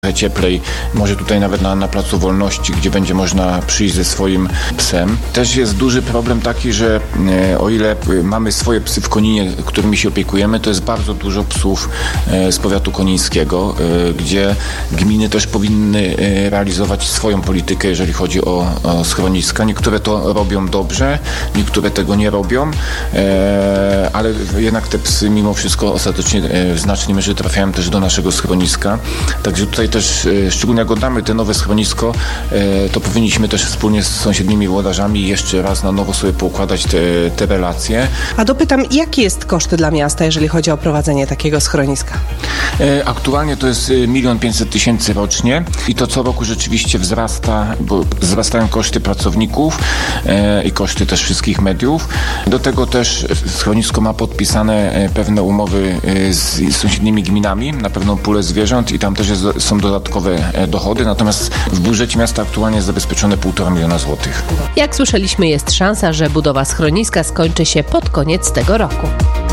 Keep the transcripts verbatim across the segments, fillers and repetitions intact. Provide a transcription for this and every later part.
cieplej, może tutaj nawet na, na Placu Wolności, gdzie będzie można przyjść ze swoim psem. Też jest duży problem taki, że e, o ile mamy swoje psy w Koninie, którymi się opiekujemy, to jest bardzo dużo psów e, z powiatu konińskiego, e, gdzie gminy też powinny e, realizować swoją politykę, jeżeli chodzi o, o schroniska. Niektóre to robią dobrze, niektóre tego nie robią, e, ale jednak te psy mimo wszystko ostatecznie e, w znacznej mierze trafiają też do naszego schroniska. Także tutaj też, szczególnie jak oddamy te nowe schronisko, to powinniśmy też wspólnie z sąsiednimi włodarzami jeszcze raz na nowo sobie poukładać te, te relacje. A dopytam, jaki jest koszt dla miasta, jeżeli chodzi o prowadzenie takiego schroniska? Aktualnie to jest milion pięćset tysięcy rocznie i to co roku rzeczywiście wzrasta, bo wzrastają koszty pracowników i koszty też wszystkich mediów. Do tego też schronisko ma podpisane pewne umowy z sąsiednimi gminami na pewną pulę zwierząt i tam też jest, są dodatkowe dochody, natomiast w budżecie miasta aktualnie jest zabezpieczone półtora miliona złotych. Jak słyszeliśmy, jest szansa, że budowa schroniska skończy się pod koniec tego roku.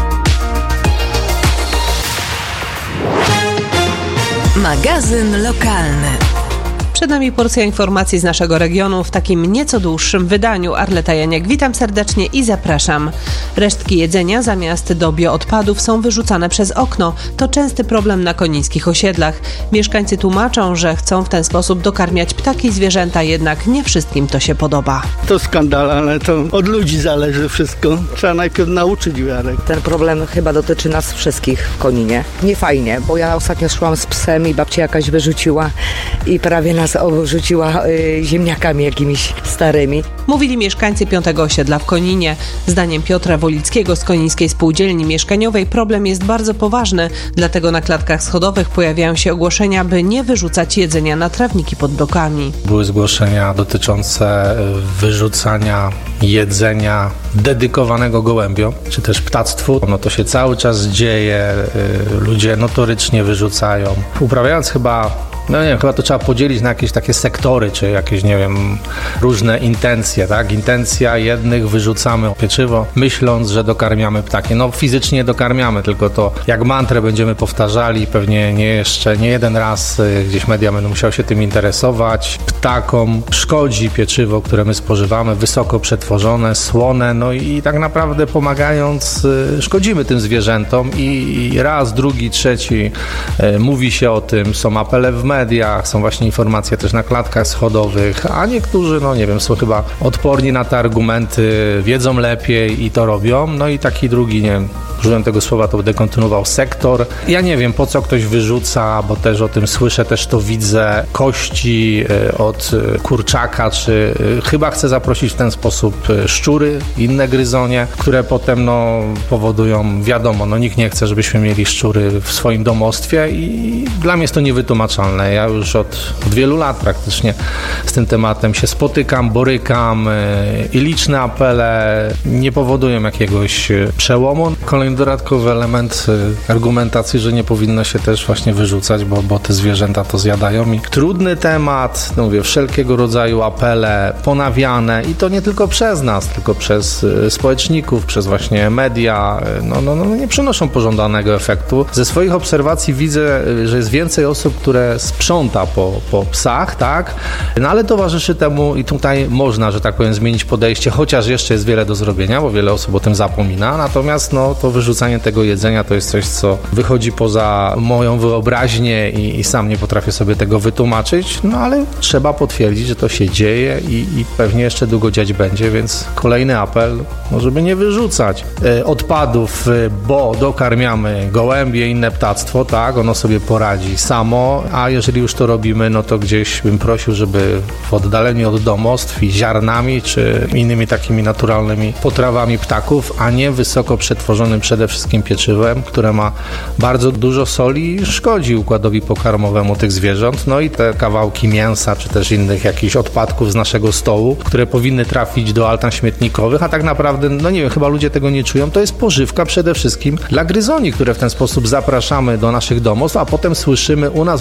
Magazyn lokalny. Przed nami porcja informacji z naszego regionu w takim nieco dłuższym wydaniu. Arleta Janiak, witam serdecznie i zapraszam. Resztki jedzenia zamiast do bioodpadów są wyrzucane przez okno. To częsty problem na konińskich osiedlach. Mieszkańcy tłumaczą, że chcą w ten sposób dokarmiać ptaki i zwierzęta, jednak nie wszystkim to się podoba. To skandal, ale to od ludzi zależy wszystko. Trzeba najpierw nauczyć wiarę. Ten problem chyba dotyczy nas wszystkich w Koninie. Nie fajnie, bo ja ostatnio szłam z psem i babcia jakaś wyrzuciła i prawie nas obrzuciła y, ziemniakami jakimiś starymi. Mówili mieszkańcy piątego osiedla w Koninie. Zdaniem Piotra Wolickiego z Konińskiej Spółdzielni Mieszkaniowej problem jest bardzo poważny, dlatego na klatkach schodowych pojawiają się ogłoszenia, by nie wyrzucać jedzenia na trawniki pod blokami. Były zgłoszenia dotyczące wyrzucania jedzenia dedykowanego gołębiom, czy też ptactwu. No to się cały czas dzieje, ludzie notorycznie wyrzucają. Uprawiając chyba No nie wiem, chyba to trzeba podzielić na jakieś takie sektory, czy jakieś, nie wiem, różne intencje, tak? Intencja jednych, wyrzucamy pieczywo, myśląc, że dokarmiamy ptaki. No fizycznie dokarmiamy, tylko to jak mantrę będziemy powtarzali, pewnie nie jeszcze, nie jeden raz gdzieś media będą musiały się tym interesować. Ptakom szkodzi pieczywo, które my spożywamy, wysoko przetworzone, słone, no i tak naprawdę pomagając szkodzimy tym zwierzętom i raz, drugi, trzeci mówi się o tym, są apele w mediach, mediach, są właśnie informacje też na klatkach schodowych, a niektórzy, no nie wiem, są chyba odporni na te argumenty, wiedzą lepiej i to robią, no i taki drugi, nie wiem, użyłem tego słowa, to będę kontynuował, sektor. Ja nie wiem, po co ktoś wyrzuca, bo też o tym słyszę, też to widzę, kości od kurczaka, czy chyba chce zaprosić w ten sposób szczury, inne gryzonie, które potem, no, powodują, wiadomo, no nikt nie chce, żebyśmy mieli szczury w swoim domostwie i dla mnie jest to niewytłumaczalne. Ja już od, od wielu lat praktycznie z tym tematem się spotykam, borykam i liczne apele nie powodują jakiegoś przełomu. Kolejny dodatkowy element argumentacji, że nie powinno się też właśnie wyrzucać, bo, bo te zwierzęta to zjadają. I trudny temat, no mówię, wszelkiego rodzaju apele ponawiane i to nie tylko przez nas, tylko przez społeczników, przez właśnie media, no, no, no nie przynoszą pożądanego efektu. Ze swoich obserwacji widzę, że jest więcej osób, które sprząta po, po psach, tak? No ale towarzyszy temu i tutaj można, że tak powiem, zmienić podejście, chociaż jeszcze jest wiele do zrobienia, bo wiele osób o tym zapomina, natomiast no to wyrzucanie tego jedzenia to jest coś, co wychodzi poza moją wyobraźnię i, i sam nie potrafię sobie tego wytłumaczyć, no ale trzeba potwierdzić, że to się dzieje i, i pewnie jeszcze długo dziać będzie, więc kolejny apel, no żeby nie wyrzucać y, odpadów, y, bo dokarmiamy gołębie, inne ptactwo, tak, ono sobie poradzi samo, a jeżeli już to robimy, no to gdzieś bym prosił, żeby w oddaleniu od domostw i ziarnami, czy innymi takimi naturalnymi potrawami ptaków, a nie wysoko przetworzonym przede wszystkim pieczywem, które ma bardzo dużo soli i szkodzi układowi pokarmowemu tych zwierząt. No i te kawałki mięsa, czy też innych jakichś odpadków z naszego stołu, które powinny trafić do altan śmietnikowych, a tak naprawdę, no nie wiem, chyba ludzie tego nie czują, to jest pożywka przede wszystkim dla gryzoni, które w ten sposób zapraszamy do naszych domostw, a potem słyszymy u nas w bloku pojazdowym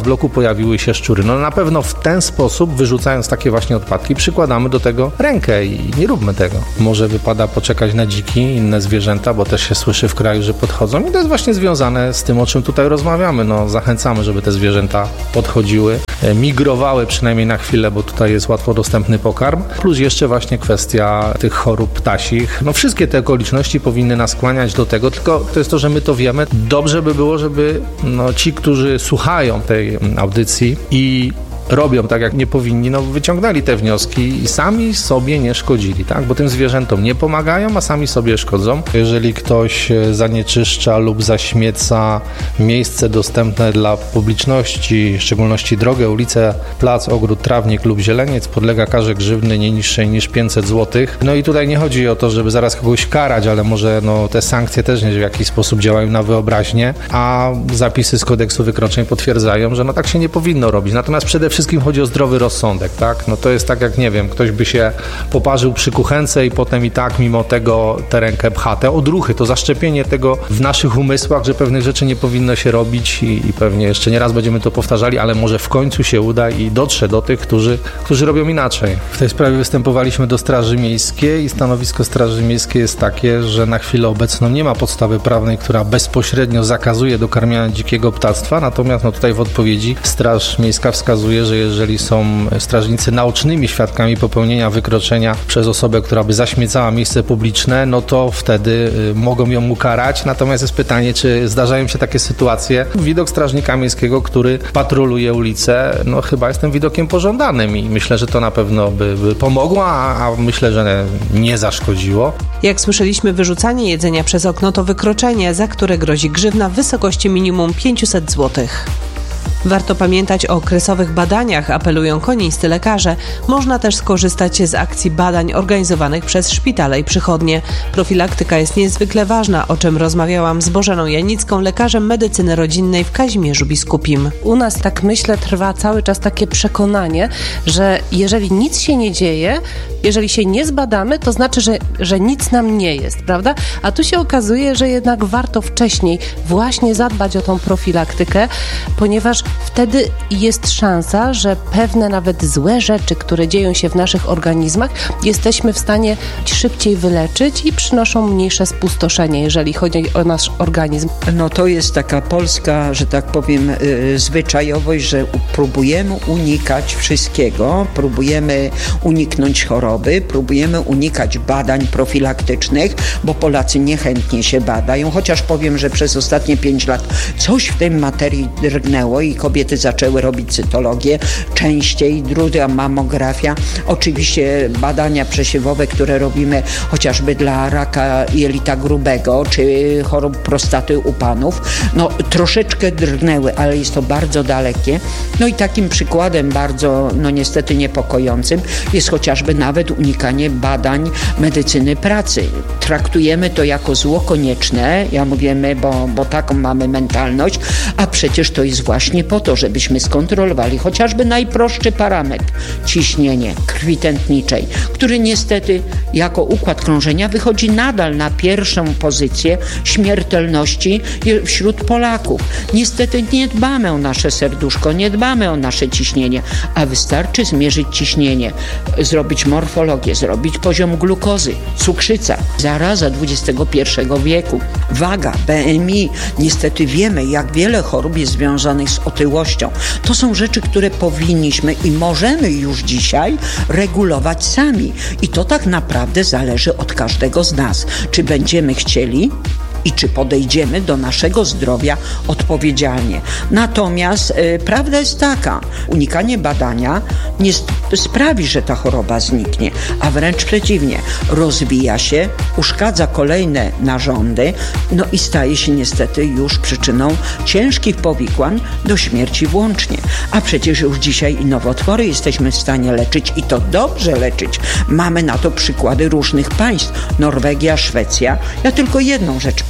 pojawiły się szczury. No na pewno w ten sposób, wyrzucając takie właśnie odpadki, przykładamy do tego rękę i nie róbmy tego. Może wypada poczekać na dziki, inne zwierzęta, bo też się słyszy w kraju, że podchodzą i to jest właśnie związane z tym, o czym tutaj rozmawiamy. No zachęcamy, żeby te zwierzęta podchodziły, migrowały przynajmniej na chwilę, bo tutaj jest łatwo dostępny pokarm, plus jeszcze właśnie kwestia tych chorób ptasich. No wszystkie te okoliczności powinny nas skłaniać do tego, tylko to jest to, że my to wiemy. Dobrze by było, żeby no, ci, którzy słuchają tej audycji i robią tak, jak nie powinni, no wyciągnęli te wnioski i sami sobie nie szkodzili, tak? Bo tym zwierzętom nie pomagają, a sami sobie szkodzą. Jeżeli ktoś zanieczyszcza lub zaśmieca miejsce dostępne dla publiczności, w szczególności drogę, ulicę, plac, ogród, trawnik lub zieleniec, podlega karze grzywny nie niższej niż pięćset złotych. No i tutaj nie chodzi o to, żeby zaraz kogoś karać, ale może no, te sankcje też nie w jakiś sposób działają na wyobraźnię, a zapisy z kodeksu wykroczeń potwierdzają, że no tak się nie powinno robić. Natomiast przede wszystkim Wszystkim chodzi o zdrowy rozsądek, tak? No to jest tak jak, nie wiem, ktoś by się poparzył przy kuchence i potem i tak mimo tego tę rękę pcha. Te odruchy, to zaszczepienie tego w naszych umysłach, że pewnych rzeczy nie powinno się robić i, i pewnie jeszcze nie raz będziemy to powtarzali, ale może w końcu się uda i dotrze do tych, którzy, którzy robią inaczej. W tej sprawie występowaliśmy do Straży Miejskiej i stanowisko Straży Miejskiej jest takie, że na chwilę obecną nie ma podstawy prawnej, która bezpośrednio zakazuje dokarmiania dzikiego ptactwa, natomiast no tutaj w odpowiedzi Straż Miejska wskazuje, że jeżeli są strażnicy naocznymi świadkami popełnienia wykroczenia przez osobę, która by zaśmiecała miejsce publiczne, no to wtedy mogą ją ukarać. Natomiast jest pytanie, czy zdarzają się takie sytuacje. Widok strażnika miejskiego, który patroluje ulicę, no chyba jest tym widokiem pożądanym i myślę, że to na pewno by, by pomogło, a, a myślę, że nie zaszkodziło. Jak słyszeliśmy, wyrzucanie jedzenia przez okno to wykroczenie, za które grozi grzywna w wysokości minimum pięćset złotych. Warto pamiętać o okresowych badaniach, apelują konińscy lekarze. Można też skorzystać z akcji badań organizowanych przez szpitale i przychodnie. Profilaktyka jest niezwykle ważna, o czym rozmawiałam z Bożeną Janicką, lekarzem medycyny rodzinnej w Kazimierzu Biskupim. U nas, tak myślę, trwa cały czas takie przekonanie, że jeżeli nic się nie dzieje, jeżeli się nie zbadamy, to znaczy, że, że nic nam nie jest, prawda? A tu się okazuje, że jednak warto wcześniej właśnie zadbać o tą profilaktykę, ponieważ wtedy jest szansa, że pewne nawet złe rzeczy, które dzieją się w naszych organizmach, jesteśmy w stanie szybciej wyleczyć i przynoszą mniejsze spustoszenie, jeżeli chodzi o nasz organizm. No to jest taka polska, że tak powiem, yy, zwyczajowość, że próbujemy unikać wszystkiego, próbujemy uniknąć choroby, próbujemy unikać badań profilaktycznych, bo Polacy niechętnie się badają, chociaż powiem, że przez ostatnie pięć lat coś w tej materii drgnęło i kobiety zaczęły robić cytologię częściej, druga mamografia, oczywiście badania przesiewowe, które robimy chociażby dla raka jelita grubego, czy chorób prostaty u panów, no troszeczkę drgnęły, ale jest to bardzo dalekie. No i takim przykładem bardzo, no niestety niepokojącym jest chociażby nawet unikanie badań medycyny pracy. Traktujemy to jako zło konieczne, ja mówimy, bo, bo taką mamy mentalność, a przecież to jest właśnie po to, żebyśmy skontrolowali chociażby najprostszy parametr, ciśnienie krwi tętniczej, który niestety jako układ krążenia wychodzi nadal na pierwszą pozycję śmiertelności wśród Polaków. Niestety nie dbamy o nasze serduszko, nie dbamy o nasze ciśnienie, a wystarczy zmierzyć ciśnienie, zrobić morfologię, zrobić poziom glukozy, cukrzyca, zaraza dwudziestego pierwszego wieku, waga, B M I. Niestety wiemy, jak wiele chorób jest związanych z otyłością. To są rzeczy, które powinniśmy i możemy już dzisiaj regulować sami. I to tak naprawdę zależy od każdego z nas. Czy będziemy chcieli i czy podejdziemy do naszego zdrowia odpowiedzialnie. Natomiast y, prawda jest taka, unikanie badania nie sprawi, że ta choroba zniknie, a wręcz przeciwnie, rozwija się, uszkadza kolejne narządy, no i staje się niestety już przyczyną ciężkich powikłań do śmierci włącznie. A przecież już dzisiaj i nowotwory jesteśmy w stanie leczyć i to dobrze leczyć. Mamy na to przykłady różnych państw. Norwegia, Szwecja. Ja tylko jedną rzecz powiem.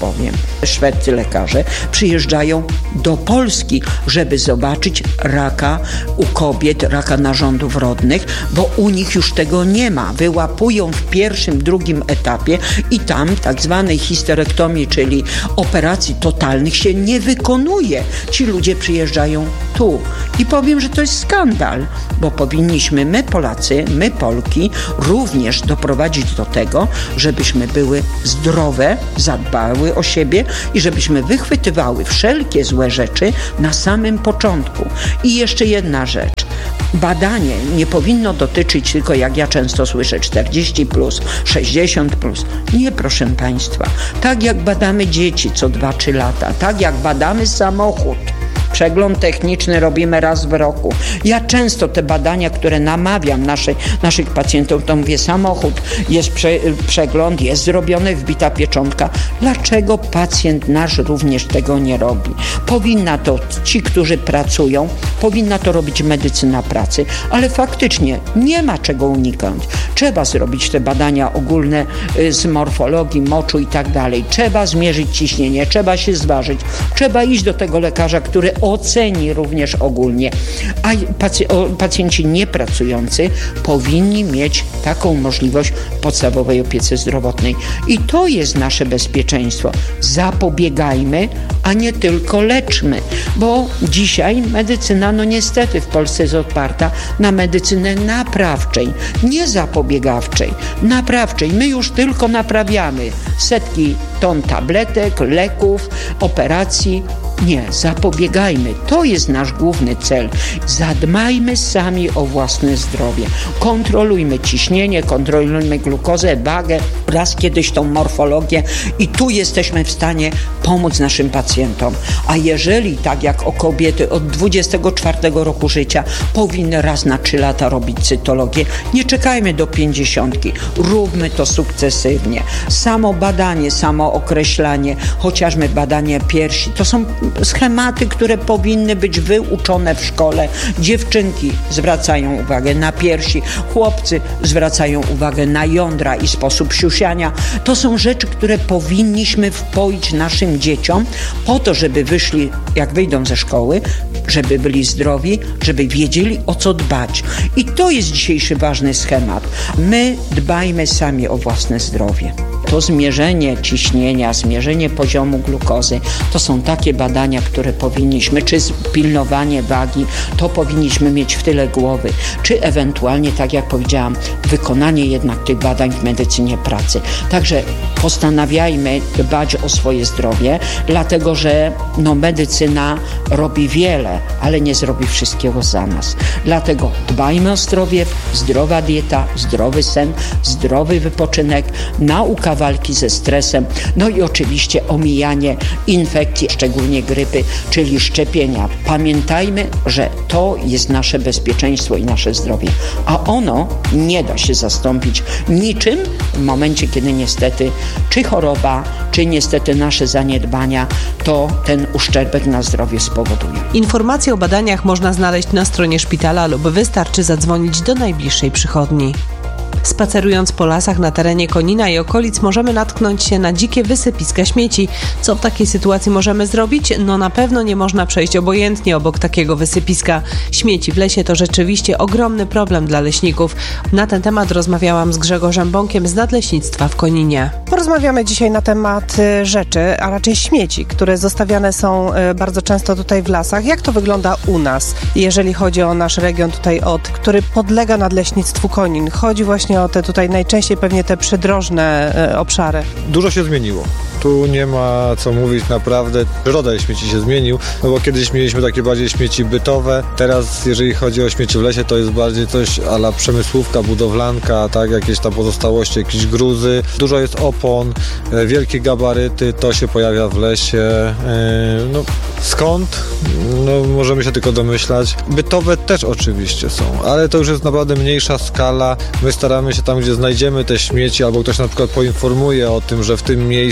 powiem. Szwedzcy lekarze przyjeżdżają do Polski, żeby zobaczyć raka u kobiet, raka narządów rodnych, bo u nich już tego nie ma. Wyłapują w pierwszym, drugim etapie i tam tak zwanej histerektomii, czyli operacji totalnych się nie wykonuje. Ci ludzie przyjeżdżają tu. I powiem, że to jest skandal, bo powinniśmy my Polacy, my Polki również doprowadzić do tego, żebyśmy były zdrowe, zadbały o siebie i żebyśmy wychwytywały wszelkie złe rzeczy na samym początku. I jeszcze jedna rzecz. Badanie nie powinno dotyczyć tylko, jak ja często słyszę, czterdzieści plus, sześćdziesiąt plus. Nie, proszę Państwa. Tak jak badamy dzieci co dwa trzy lata, tak jak badamy samochód, przegląd techniczny robimy raz w roku. Ja często te badania, które namawiam nasze, naszych pacjentów, to mówię, samochód, jest prze, przegląd, jest zrobiony, wbita pieczątka. Dlaczego pacjent nasz również tego nie robi? Powinna to ci, którzy pracują, powinna to robić medycyna pracy, ale faktycznie nie ma czego uniknąć. Trzeba zrobić te badania ogólne z morfologii, moczu i tak dalej. Trzeba zmierzyć ciśnienie, trzeba się zważyć, trzeba iść do tego lekarza, który oceni również ogólnie. A pacjenci niepracujący powinni mieć taką możliwość w podstawowej opiece zdrowotnej. I to jest nasze bezpieczeństwo. Zapobiegajmy, a nie tylko leczmy. Bo dzisiaj medycyna, no niestety w Polsce jest oparta na medycynę naprawczej, nie zapobiegawczej. Naprawczej. My już tylko naprawiamy setki ton tabletek, leków, operacji. Nie, zapobiegajmy. To jest nasz główny cel. Zadbajmy sami o własne zdrowie. Kontrolujmy ciśnienie, kontrolujmy glukozę, wagę, raz kiedyś tą morfologię i tu jesteśmy w stanie pomóc naszym pacjentom. A jeżeli, tak jak o kobiety od dwudziestego czwartego roku życia powinny raz na trzy lata robić cytologię, nie czekajmy do pięćdziesiątki. Róbmy to sukcesywnie. Samo badanie, samo określanie, chociażby badanie piersi, to są schematy, które powinny być wyuczone w szkole. Dziewczynki zwracają uwagę na piersi, chłopcy zwracają uwagę na jądra i sposób siusiania. To są rzeczy, które powinniśmy wpoić naszym dzieciom po to, żeby wyszli, jak wyjdą ze szkoły, żeby byli zdrowi, żeby wiedzieli, o co dbać. I to jest dzisiejszy ważny schemat. My dbajmy sami o własne zdrowie. To zmierzenie ciśnienia, zmierzenie poziomu glukozy, to są takie badania, które powinniśmy, czy pilnowanie wagi, to powinniśmy mieć w tyle głowy, czy ewentualnie, tak jak powiedziałam, wykonanie jednak tych badań w medycynie pracy. Także postanawiajmy dbać o swoje zdrowie, dlatego że no, medycyna robi wiele, ale nie zrobi wszystkiego za nas. Dlatego dbajmy o zdrowie, zdrowa dieta, zdrowy sen, zdrowy wypoczynek, nauka walki ze stresem, no i oczywiście omijanie infekcji, szczególnie grypy, czyli szczepienia. Pamiętajmy, że to jest nasze bezpieczeństwo i nasze zdrowie, a ono nie da się zastąpić niczym w momencie, kiedy niestety czy choroba, czy niestety nasze zaniedbania, to ten uszczerbek na zdrowie spowoduje. Informacje o badaniach można znaleźć na stronie szpitala lub wystarczy zadzwonić do najbliższej przychodni. Spacerując po lasach na terenie Konina i okolic możemy natknąć się na dzikie wysypiska śmieci. Co w takiej sytuacji możemy zrobić? No na pewno nie można przejść obojętnie obok takiego wysypiska. Śmieci w lesie to rzeczywiście ogromny problem dla leśników. Na ten temat rozmawiałam z Grzegorzem Bąkiem z Nadleśnictwa w Koninie. Porozmawiamy dzisiaj na temat rzeczy, a raczej śmieci, które zostawiane są bardzo często tutaj w lasach. Jak to wygląda u nas, jeżeli chodzi o nasz region tutaj od, który podlega Nadleśnictwu Konin? Chodzi właśnie o te tutaj najczęściej pewnie te przydrożne e, obszary. Dużo się zmieniło. Tu nie ma co mówić, naprawdę rodzaj śmieci się zmienił, no bo kiedyś mieliśmy takie bardziej śmieci bytowe, teraz jeżeli chodzi o śmieci w lesie, to jest bardziej coś a la przemysłówka, budowlanka, tak, jakieś tam pozostałości, jakieś gruzy, dużo jest opon, wielkie gabaryty, to się pojawia w lesie, no skąd? No możemy się tylko domyślać. Bytowe też oczywiście są, ale to już jest naprawdę mniejsza skala, my staramy się tam, gdzie znajdziemy te śmieci, albo ktoś na przykład poinformuje o tym, że w tym miejscu jest, bo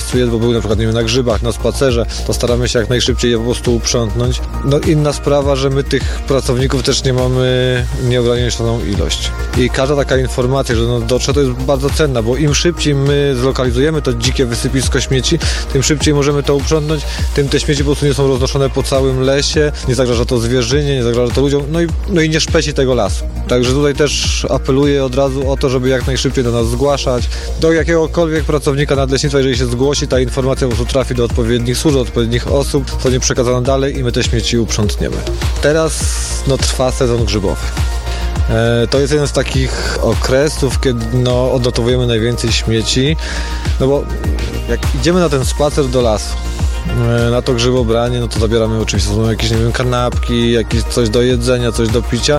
były na przykład nie wiem, na grzybach, na spacerze, to staramy się jak najszybciej je po prostu uprzątnąć. No inna sprawa, że my tych pracowników też nie mamy nieograniczoną ilość. I każda taka informacja, że no dotrze, to jest bardzo cenna, bo im szybciej my zlokalizujemy to dzikie wysypisko śmieci, tym szybciej możemy to uprzątnąć, tym te śmieci po prostu nie są roznoszone po całym lesie, nie zagraża to zwierzynie, nie zagraża to ludziom, no i, no i nie szpeci tego lasu. Także tutaj też apeluję od razu o to, żeby jak najszybciej do nas zgłaszać, do jakiegokolwiek pracownika nadleśnictwa, jeżeli się zgłosi, ta informacja po prostu trafi do odpowiednich służb, do odpowiednich osób, zostanie przekazana dalej i my te śmieci uprzątniemy. Teraz no, trwa sezon grzybowy. E, to jest jeden z takich okresów, kiedy no, odnotowujemy najwięcej śmieci, no bo jak idziemy na ten spacer do lasu, e, na to grzybobranie, no to zabieramy oczywiście są jakieś, nie wiem, kanapki, jakieś coś do jedzenia, coś do picia.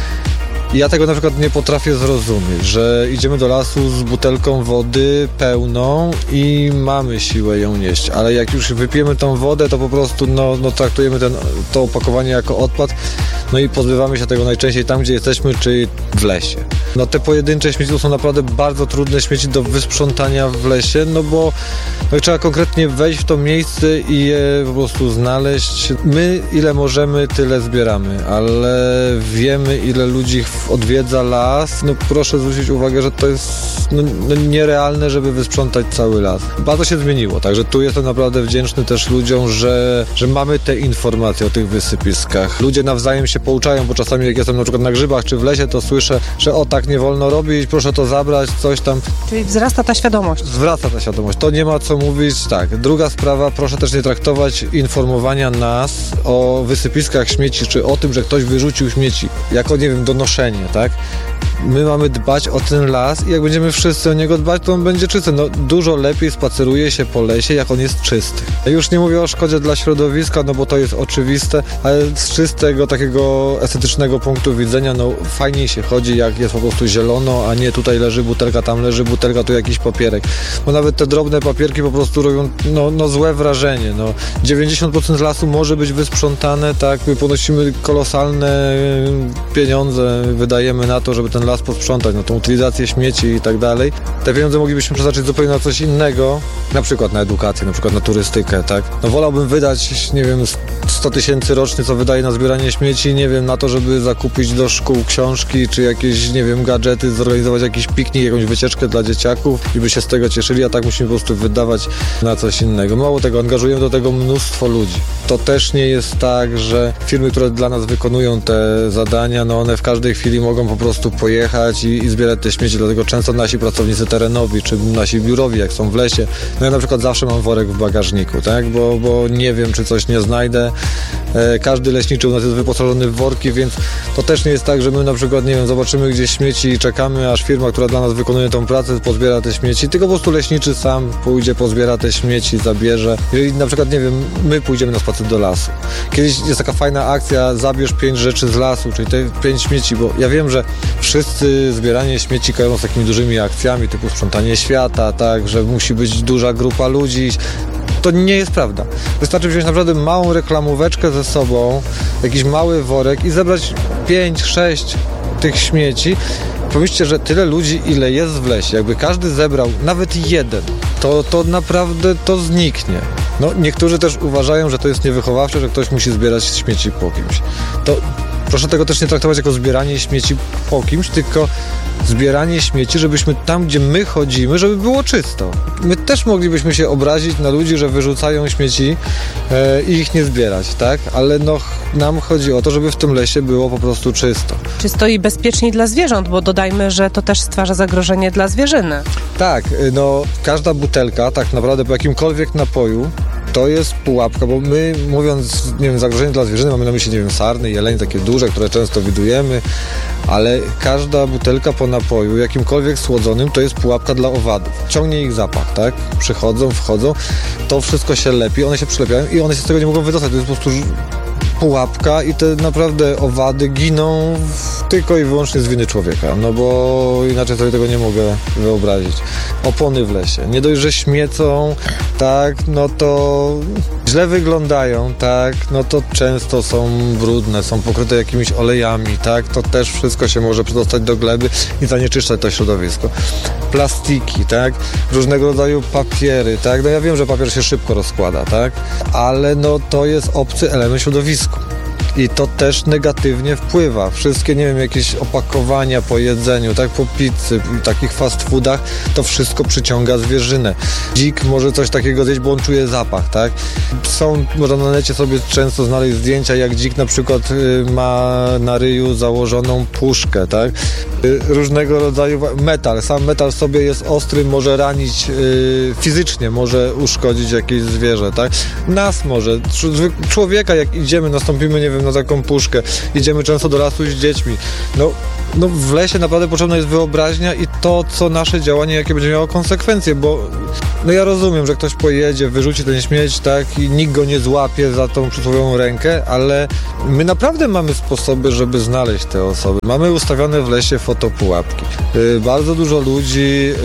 Ja tego na przykład nie potrafię zrozumieć, że idziemy do lasu z butelką wody pełną i mamy siłę ją nieść, ale jak już wypijemy tą wodę, to po prostu no, no traktujemy ten, to opakowanie jako odpad, no i pozbywamy się tego najczęściej tam, gdzie jesteśmy, czy w lesie. No te pojedyncze śmieci to są naprawdę bardzo trudne śmieci do wysprzątania w lesie, no bo no, trzeba konkretnie wejść w to miejsce i je po prostu znaleźć. My ile możemy, tyle zbieramy, ale wiemy, ile ludzi odwiedza las. No proszę zwrócić uwagę, że to jest no, no, nierealne, żeby wysprzątać cały las. Bardzo się zmieniło, także tu jestem naprawdę wdzięczny też ludziom, że, że mamy te informacje o tych wysypiskach. Ludzie nawzajem się pouczają, bo czasami jak jestem na przykład na grzybach czy w lesie, to słyszę, że o tak nie wolno robić, proszę to zabrać, coś tam. Czyli wzrasta ta świadomość. Wzrasta ta świadomość, to nie ma co mówić. Tak, druga sprawa, proszę też nie traktować informowania nas o wysypiskach śmieci, czy o tym, że ktoś wyrzucił śmieci, jako, nie wiem, donoszenie, tak? My mamy dbać o ten las i jak będziemy wszyscy o niego dbać, to on będzie czysty. No, dużo lepiej spaceruje się po lesie, jak on jest czysty. Ja już nie mówię o szkodzie dla środowiska, no bo to jest oczywiste, ale z czystego, takiego estetycznego punktu widzenia, no fajniej się chodzi, jak jest po prostu zielono, a nie tutaj leży butelka, tam leży butelka, tu jakiś papierek. Bo nawet te drobne papierki po prostu robią no, no złe wrażenie. No. dziewięćdziesiąt procent lasu może być wysprzątane, tak? My ponosimy kolosalne pieniądze, wydajemy na to, żeby ten las posprzątać, na tą utylizację śmieci i tak dalej. Te pieniądze moglibyśmy przeznaczyć zupełnie na coś innego, na przykład na edukację, na przykład na turystykę, tak? No wolałbym wydać, nie wiem, sto tysięcy rocznie, co wydaje na zbieranie śmieci, nie wiem, na to, żeby zakupić do szkół książki, czy jakieś, nie wiem, gadżety, zorganizować jakiś piknik, jakąś wycieczkę dla dzieciaków i by się z tego cieszyli, a tak musimy po prostu wydawać na coś innego. Mało tego, angażujemy do tego mnóstwo ludzi. To też nie jest tak, że firmy, które dla nas wykonują te zadania, no one w każdej chwili mogą po prostu pojechać i, i zbierać te śmieci, dlatego często nasi pracownicy terenowi, czy nasi biurowi, jak są w lesie, no ja na przykład zawsze mam worek w bagażniku, tak, bo, bo nie wiem, czy coś nie znajdę. E, każdy leśniczy u nas jest wyposażony w worki, więc to też nie jest tak, że my na przykład, nie wiem, zobaczymy gdzieś śmieci i czekamy, aż firma, która dla nas wykonuje tą pracę, pozbiera te śmieci, tylko po prostu leśniczy sam pójdzie, pozbiera te śmieci, zabierze. Jeżeli na przykład, nie wiem, my pójdziemy na spacer do lasu. Kiedyś jest taka fajna akcja, zabierz pięć rzeczy z lasu, czyli te pięć śmieci, bo ja wiem, że wszyscy zbieranie śmieci kojarzą z takimi dużymi akcjami, typu sprzątanie świata, tak, że musi być duża grupa ludzi. To nie jest prawda. Wystarczy wziąć naprawdę małą reklamóweczkę ze sobą, jakiś mały worek i zebrać pięć, sześć tych śmieci. Pomyślcie, że tyle ludzi, ile jest w lesie, jakby każdy zebrał nawet jeden, to, to naprawdę to zniknie. No, niektórzy też uważają, że to jest niewychowawcze, że ktoś musi zbierać śmieci po kimś. To proszę tego też nie traktować jako zbieranie śmieci po kimś, tylko zbieranie śmieci, żebyśmy tam, gdzie my chodzimy, żeby było czysto. My też moglibyśmy się obrazić na ludzi, że wyrzucają śmieci e, i ich nie zbierać, tak? Ale no, nam chodzi o to, żeby w tym lesie było po prostu czysto. Czysto i bezpieczniej dla zwierząt, bo dodajmy, że to też stwarza zagrożenie dla zwierzyny. Tak, no każda butelka tak naprawdę po jakimkolwiek napoju to jest pułapka, bo my, mówiąc, nie wiem, zagrożenie dla zwierzyny, mamy na myśli, nie wiem, sarny, jelenie, takie duże, które często widujemy, ale każda butelka po napoju, jakimkolwiek słodzonym, to jest pułapka dla owadów. Ciągnie ich zapach, tak? Przychodzą, wchodzą, to wszystko się lepi, one się przylepiają i one się z tego nie mogą wydostać. To jest po prostu pułapka i te naprawdę owady giną w tylko i wyłącznie z winy człowieka, no bo inaczej sobie tego nie mogę wyobrazić. Opony w lesie. Nie dość, że śmiecą, tak, no to źle wyglądają, tak, no to często są brudne, są pokryte jakimiś olejami, tak, to też wszystko się może przedostać do gleby i zanieczyszczać to środowisko. Plastiki, tak, różnego rodzaju papiery, tak, no ja wiem, że papier się szybko rozkłada, tak, ale no to jest obcy element środowisku. I to też negatywnie wpływa. Wszystkie, nie wiem, jakieś opakowania po jedzeniu, tak, po pizzy, takich fast foodach, to wszystko przyciąga zwierzynę. Dzik może coś takiego zjeść, bo on czuje zapach, tak. Są, można na necie sobie często znaleźć zdjęcia, jak dzik na przykład y, ma na ryju założoną puszkę, tak. Y, różnego rodzaju metal. Sam metal sobie jest ostry, może ranić y, fizycznie, może uszkodzić jakieś zwierzę, tak. Nas może, człowieka, jak idziemy, nastąpimy, nie wiem, na taką puszkę. Idziemy często do lasu z dziećmi. No, no w lesie naprawdę potrzebna jest wyobraźnia i to, co nasze działanie, jakie będzie miało konsekwencje, bo no ja rozumiem, że ktoś pojedzie, wyrzuci ten śmieć, tak, i nikt go nie złapie za tą przysłowiową rękę, ale my naprawdę mamy sposoby, żeby znaleźć te osoby. Mamy ustawione w lesie fotopułapki. Yy, bardzo dużo ludzi yy,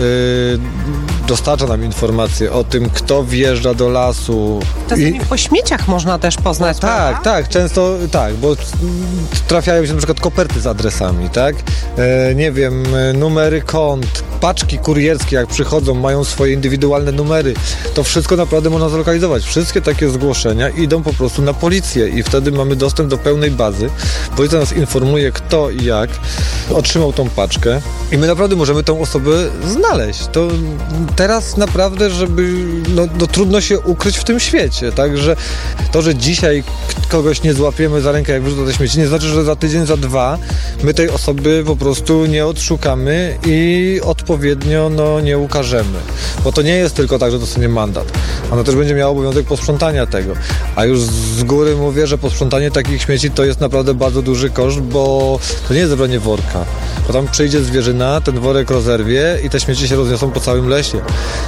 dostarcza nam informacje o tym, kto wjeżdża do lasu. Czasami I... po śmieciach można też poznać, no, tak, prawda? tak, często tak, bo trafiają się na przykład koperty z adresami, tak? E, nie wiem, numery kont, paczki kurierskie, jak przychodzą, mają swoje indywidualne numery. To wszystko naprawdę można zlokalizować. Wszystkie takie zgłoszenia idą po prostu na policję i wtedy mamy dostęp do pełnej bazy. Policja nas informuje, kto i jak otrzymał tą paczkę i my naprawdę możemy tą osobę znaleźć. To teraz naprawdę, żeby no, no trudno się ukryć w tym świecie, także to, że dzisiaj kogoś nie złapiemy za rękę, jak wyrzuca te śmieci, nie znaczy, że za tydzień, za dwa my tej osoby po prostu nie odszukamy i odpowiednio no, nie ukażemy. Bo to nie jest tylko tak, że dostanie mandat. Ona też będzie miała obowiązek posprzątania tego. A już z góry mówię, że posprzątanie takich śmieci to jest naprawdę bardzo duży koszt, bo to nie jest zebranie worka. Bo tam przyjdzie zwierzyna, ten worek rozerwie i te śmieci się rozniosą po całym lesie.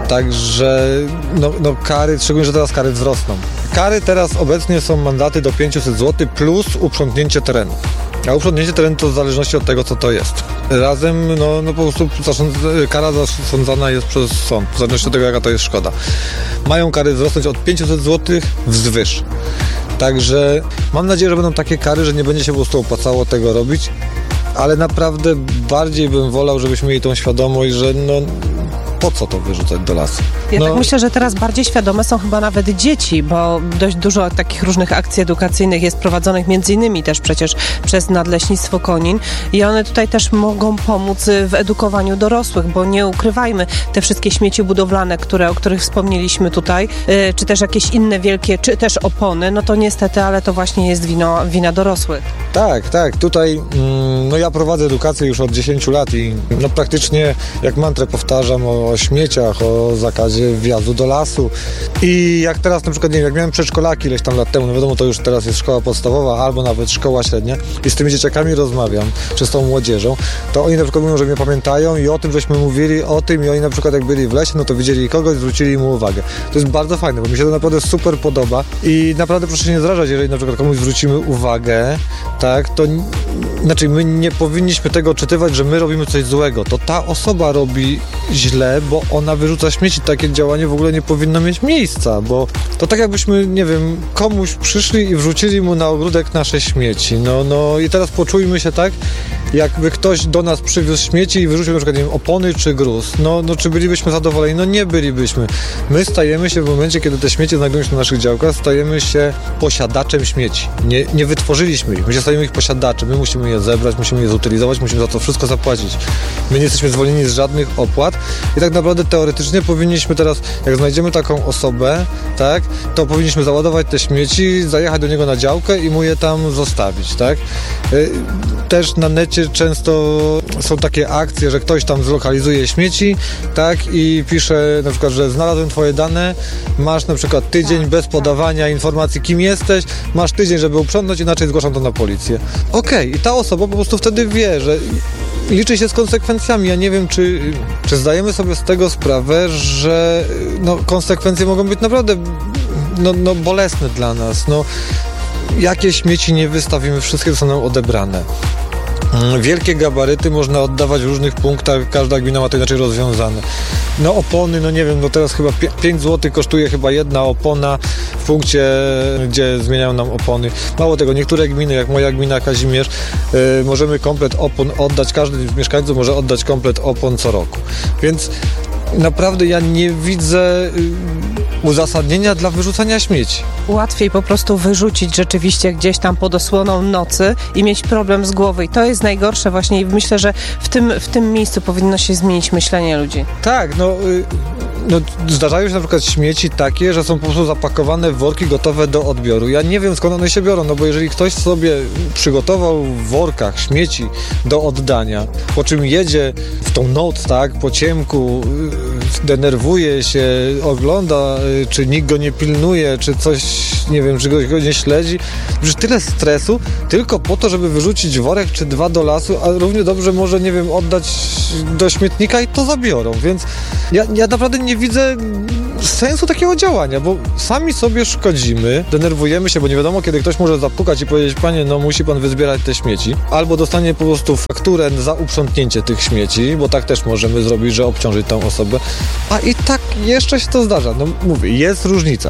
Także no, no kary, szczególnie, że teraz kary wzrosną. Kary teraz obecnie są mandaty do pięćset złotych plus uprzątnięcie terenu. A uprzątnięcie terenu to w zależności od tego, co to jest. Razem, no, no po prostu kara zasądzana jest przez sąd, w zależności od tego, jaka to jest szkoda. Mają kary wzrosnąć od pięćset złotych wzwyż. Także mam nadzieję, że będą takie kary, że nie będzie się po prostu opłacało tego robić, ale naprawdę bardziej bym wolał, żebyśmy mieli tą świadomość, że no po co to wyrzucać do lasu? Ja no. tak myślę, że teraz bardziej świadome są chyba nawet dzieci, bo dość dużo takich różnych akcji edukacyjnych jest prowadzonych między innymi też przecież przez Nadleśnictwo Konin i one tutaj też mogą pomóc w edukowaniu dorosłych, bo nie ukrywajmy, te wszystkie śmieci budowlane, które, o których wspomnieliśmy tutaj, yy, czy też jakieś inne wielkie, czy też opony, no to niestety, ale to właśnie jest wino, wina dorosłych. Tak, tak. Tutaj mm, no ja prowadzę edukację już od dziesięciu lat i no praktycznie jak mantrę powtarzam o o śmieciach, o zakazie wjazdu do lasu. I jak teraz na przykład, nie wiem, jak miałem przedszkolaki ileś tam lat temu, no wiadomo, to już teraz jest szkoła podstawowa albo nawet szkoła średnia i z tymi dzieciakami rozmawiam, czy z tą młodzieżą, to oni na przykład mówią, że mnie pamiętają i o tym, żeśmy mówili o tym i oni na przykład jak byli w lesie, no to widzieli kogoś, zwrócili mu uwagę. To jest bardzo fajne, bo mi się to naprawdę super podoba i naprawdę proszę się nie zrażać, jeżeli na przykład komuś zwrócimy uwagę, tak, to znaczy my nie powinniśmy tego odczytywać, że my robimy coś złego. To ta osoba robi źle, bo ona wyrzuca śmieci. Takie działanie w ogóle nie powinno mieć miejsca, bo to tak jakbyśmy, nie wiem, komuś przyszli i wrzucili mu na ogródek nasze śmieci. No, no i teraz poczujmy się tak, jakby ktoś do nas przywiózł śmieci i wyrzucił na przykład, nie wiem, opony czy gruz. No, no czy bylibyśmy zadowoleni? No nie bylibyśmy. My stajemy się w momencie, kiedy te śmieci znajdują się na naszych działkach, stajemy się posiadaczem śmieci. Nie, nie wytworzyliśmy ich, my się stajemy ich posiadaczem. My musimy je zebrać, musimy je zutylizować, musimy za to wszystko zapłacić. My nie jesteśmy zwolnieni z żadnych opłat i tak naprawdę teoretycznie powinniśmy teraz, jak znajdziemy taką osobę, tak, to powinniśmy załadować te śmieci, zajechać do niego na działkę i mu je tam zostawić, tak. Też na necie często są takie akcje, że ktoś tam zlokalizuje śmieci, tak, i pisze na przykład, że znalazłem twoje dane, masz na przykład tydzień bez podawania informacji, kim jesteś, masz tydzień, żeby uprzątnąć, inaczej zgłaszam to na policję. Okej, okay. I ta osoba po prostu wtedy wie, że liczy się z konsekwencjami. Ja nie wiem, czy, czy zdajemy sobie z tego sprawę, że no, konsekwencje mogą być naprawdę no, no, bolesne dla nas. No, jakie śmieci nie wystawimy, wszystkie zostaną odebrane. Wielkie gabaryty można oddawać w różnych punktach, każda gmina ma to inaczej rozwiązane. No opony, no nie wiem, no teraz chyba pięć złotych kosztuje chyba jedna opona w punkcie, gdzie zmieniają nam opony. Mało tego, niektóre gminy, jak moja gmina Kazimierz, yy, możemy komplet opon oddać, każdy z mieszkańców może oddać komplet opon co roku. Więc naprawdę ja nie widzę yy, uzasadnienia dla wyrzucania śmieci. Łatwiej po prostu wyrzucić rzeczywiście gdzieś tam pod osłoną nocy i mieć problem z głowy. I to jest najgorsze właśnie i myślę, że w tym, w tym miejscu powinno się zmienić myślenie ludzi. Tak, no... Yy... No, zdarzają się na przykład śmieci takie, że są po prostu zapakowane w worki gotowe do odbioru. Ja nie wiem, skąd one się biorą, no bo jeżeli ktoś sobie przygotował w workach śmieci do oddania, po czym jedzie w tą noc, tak, po ciemku, denerwuje się, ogląda, czy nikt go nie pilnuje, czy coś, nie wiem, czy go nie śledzi. Przecież tyle stresu tylko po to, żeby wyrzucić worek czy dwa do lasu, a równie dobrze może, nie wiem, oddać do śmietnika i to zabiorą, więc ja, ja naprawdę nie widzę sensu takiego działania, bo sami sobie szkodzimy, denerwujemy się, bo nie wiadomo, kiedy ktoś może zapukać i powiedzieć: panie, no musi pan wyzbierać te śmieci, albo dostanie po prostu fakturę za uprzątnięcie tych śmieci, bo tak też możemy zrobić, że obciążyć tą osobę, a i tak jeszcze się to zdarza. No mówię, jest różnica,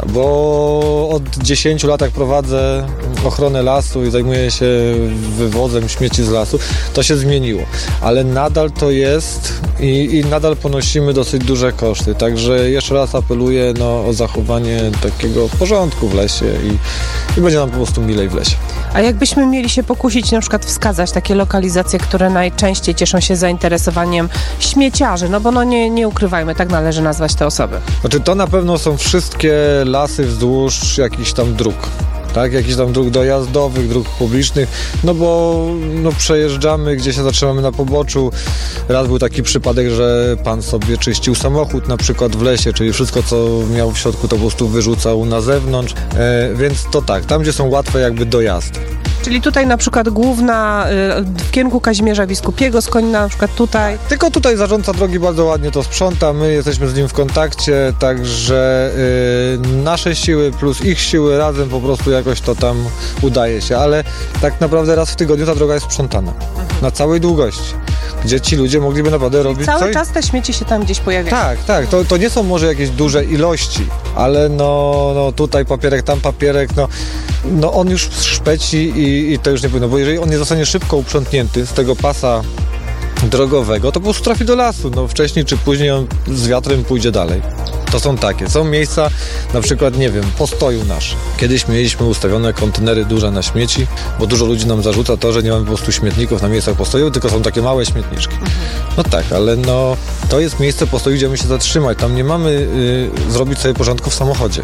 bo od dziesięciu lat jak prowadzę ochronę lasu i zajmuję się wywozem śmieci z lasu, to się zmieniło, ale nadal to jest i, i nadal ponosimy dosyć duże koszty, także jeszcze raz apeluję no, o zachowanie takiego porządku w lesie i, i będzie nam po prostu milej w lesie. A jakbyśmy mieli się pokusić, na przykład wskazać takie lokalizacje, które najczęściej cieszą się zainteresowaniem śmieciarzy, no bo no nie, nie ukrywajmy, tak należy nazwać te osoby. Znaczy to na pewno są wszystkie lasy wzdłuż jakichś tam dróg. Tak, jakichś tam dróg dojazdowych, dróg publicznych, no bo no, przejeżdżamy, gdzie się zatrzymamy na poboczu. Raz był taki przypadek, że pan sobie czyścił samochód na przykład w lesie, czyli wszystko, co miał w środku, to po prostu wyrzucał na zewnątrz, e, więc to tak, tam, gdzie są łatwe jakby dojazdy. Czyli tutaj na przykład główna y, w kierunku Kazimierza Biskupiego z Konina, na przykład tutaj. Tylko tutaj zarządca drogi bardzo ładnie to sprząta, my jesteśmy z nim w kontakcie, także y, nasze siły plus ich siły razem po prostu jakoś to tam udaje się, ale tak naprawdę raz w tygodniu ta droga jest sprzątana, mhm. na całej długości, gdzie ci ludzie mogliby naprawdę Czyli robić cały coś. czas te śmieci się tam gdzieś pojawiają. Tak, tak, to, to nie są może jakieś duże ilości, ale no, no tutaj papierek, tam papierek, no, no on już szpeci i, i to już nie powinno, bo jeżeli on nie zostanie szybko uprzątnięty z tego pasa drogowego, to po prostu trafi do lasu, no wcześniej czy później on z wiatrem pójdzie dalej. To są takie, są miejsca, na przykład, nie wiem, postoju nasz. Kiedyś mieliśmy ustawione kontenery duże na śmieci, bo dużo ludzi nam zarzuca to, że nie mamy po prostu śmietników na miejscach postoju, tylko są takie małe śmietniczki. No tak, ale no, to jest miejsce postoju, gdzie my się zatrzymać, tam nie mamy y, zrobić sobie porządku w samochodzie.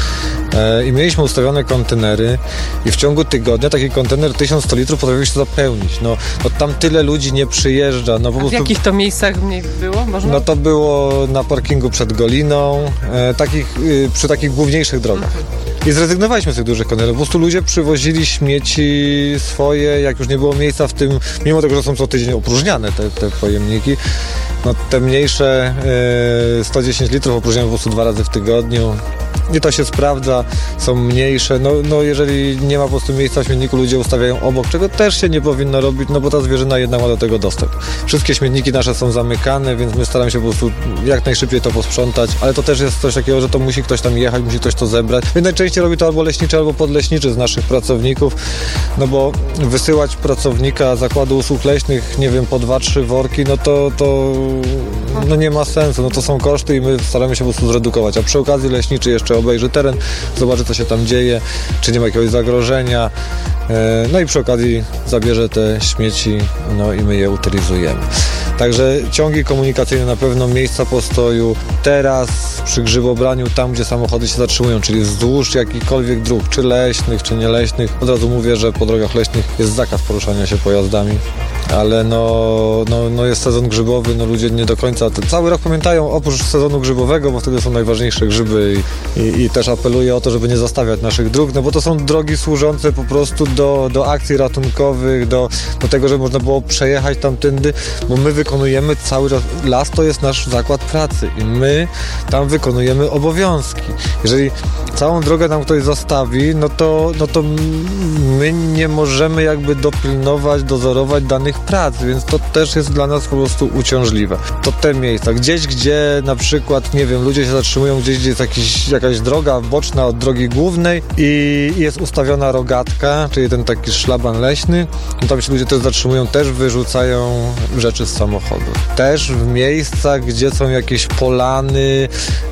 I mieliśmy ustawione kontenery i w ciągu tygodnia taki kontener tysiąc sto litrów potrafił się zapełnić. No, no tam tyle ludzi nie przyjeżdża. No, po A w prostu, jakich to miejscach mniej było? Można? No to było na parkingu przed Goliną, e, takich, y, przy takich główniejszych drogach. I zrezygnowaliśmy z tych dużych kontenerów. Po prostu ludzie przywozili śmieci swoje, jak już nie było miejsca w tym, mimo tego, że są co tydzień opróżniane te, te pojemniki. No te mniejsze e, sto dziesięć litrów opróżniamy po prostu dwa razy w tygodniu. I to się sprawdza, są mniejsze, no, no jeżeli nie ma po prostu miejsca w śmietniku, ludzie ustawiają obok, czego też się nie powinno robić, no bo ta zwierzyna jednak ma do tego dostęp. Wszystkie śmietniki nasze są zamykane, więc my staramy się po prostu jak najszybciej to posprzątać, ale to też jest coś takiego, że to musi ktoś tam jechać, musi ktoś to zebrać. Więc najczęściej robi to albo leśniczy, albo podleśniczy z naszych pracowników, no bo wysyłać pracownika zakładu usług leśnych, nie wiem, po dwa, trzy worki, no to, to no nie ma sensu, no to są koszty i my staramy się po prostu zredukować, a przy okazji leśniczy jeszcze obejrzy teren, zobaczy, co się tam dzieje, czy nie ma jakiegoś zagrożenia, no i przy okazji zabierze te śmieci, no i my je utylizujemy. Także ciągi komunikacyjne na pewno, miejsca postoju, teraz przy grzybobraniu, tam gdzie samochody się zatrzymują, czyli wzdłuż jakichkolwiek dróg, czy leśnych, czy nieleśnych. Od razu mówię, że po drogach leśnych jest zakaz poruszania się pojazdami, ale no, no, no jest sezon grzybowy, no ludzie nie do końca cały rok pamiętają, oprócz sezonu grzybowego, bo wtedy są najważniejsze grzyby i, i, i też apeluję o to, żeby nie zostawiać naszych dróg, no bo to są drogi służące po prostu do, do akcji ratunkowych, do, do tego, żeby można było przejechać tamtędy, bo my wykonujemy cały czas, las to jest nasz zakład pracy i my tam wykonujemy obowiązki. Jeżeli całą drogę nam ktoś zostawi, no to, no to my nie możemy jakby dopilnować, dozorować danych swoich prac, więc to też jest dla nas po prostu uciążliwe. To te miejsca, gdzieś, gdzie na przykład, nie wiem, ludzie się zatrzymują gdzieś, gdzie jest jakiś, jakaś droga boczna od drogi głównej i jest ustawiona rogatka, czyli ten taki szlaban leśny, no tam się ludzie też zatrzymują, też wyrzucają rzeczy z samochodu. Też w miejscach, gdzie są jakieś polany,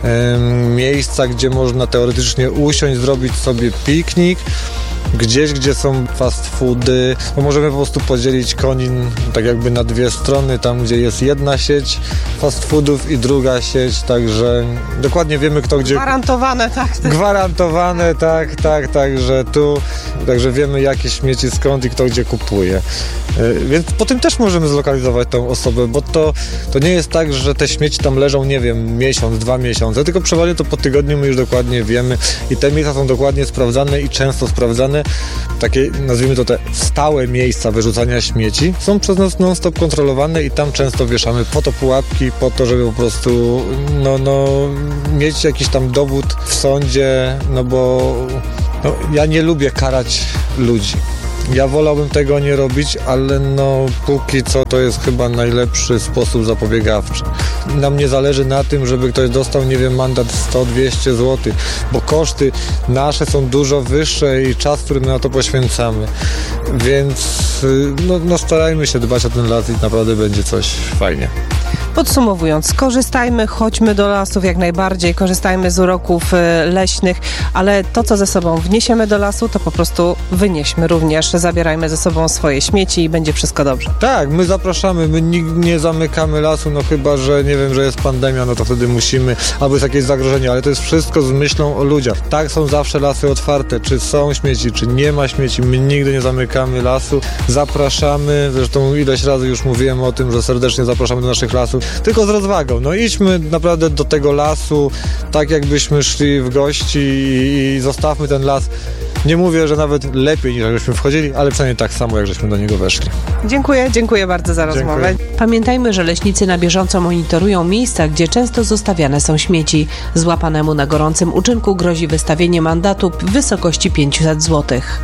ym, miejsca, gdzie można teoretycznie usiąść, zrobić sobie piknik, gdzieś, gdzie są fast foody, bo możemy po prostu podzielić Konin tak jakby na dwie strony, tam gdzie jest jedna sieć fast foodów i druga sieć, także dokładnie wiemy kto gdzie... Gwarantowane, tak. tak. Gwarantowane, tak, tak, także tu, także wiemy jakie śmieci skąd i kto gdzie kupuje. Więc po tym też możemy zlokalizować tą osobę, bo to, to nie jest tak, że te śmieci tam leżą, nie wiem, miesiąc, dwa miesiące, tylko przeważnie to po tygodniu my już dokładnie wiemy i te miejsca są dokładnie sprawdzane i często sprawdzane. Takie, nazwijmy to te stałe miejsca wyrzucania śmieci są przez nas non-stop kontrolowane i tam często wieszamy po to pułapki, po to, żeby po prostu no, no, mieć jakiś tam dowód w sądzie, no bo no, ja nie lubię karać ludzi. Ja wolałbym tego nie robić, ale no póki co to jest chyba najlepszy sposób zapobiegawczy. Nam nie zależy na tym, żeby ktoś dostał, nie wiem, mandat sto dwieście złotych, bo koszty nasze są dużo wyższe i czas, który my na to poświęcamy. Więc no, no starajmy się dbać o ten las i naprawdę będzie coś fajnie. Podsumowując, korzystajmy, chodźmy do lasów jak najbardziej, korzystajmy z uroków leśnych, ale to, co ze sobą wniesiemy do lasu, to po prostu wynieśmy również. Zabierajmy ze sobą swoje śmieci i będzie wszystko dobrze. Tak, my zapraszamy, my nie zamykamy lasu, no chyba, że nie wiem, że jest pandemia, no to wtedy musimy, albo jest jakieś zagrożenie, ale to jest wszystko z myślą o ludziach. Tak są zawsze lasy otwarte, czy są śmieci, czy nie ma śmieci, my nigdy nie zamykamy lasu, zapraszamy, zresztą ileś razy już mówiłem o tym, że serdecznie zapraszamy do naszych lasów, tylko z rozwagą. No idźmy naprawdę do tego lasu, tak jakbyśmy szli w gości i, i zostawmy ten las. Nie mówię, że nawet lepiej niż jakbyśmy wchodzili, ale przynajmniej tak samo, jak żeśmy do niego weszli. Dziękuję, dziękuję bardzo za rozmowę. Dziękuję. Pamiętajmy, że leśnicy na bieżąco monitorują miejsca, gdzie często zostawiane są śmieci. Złapanemu na gorącym uczynku grozi wystawienie mandatu w wysokości pięćset złotych.